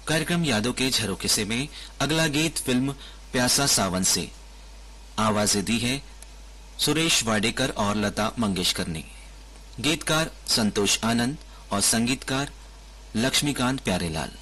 कार्यक्रम यादों के झरोखे में अगला गीत फिल्म प्यासा सावन से। आवाजें दी है सुरेश वाडेकर और लता मंगेशकर ने। गीतकार संतोष आनंद और संगीतकार लक्ष्मीकांत प्यारेलाल।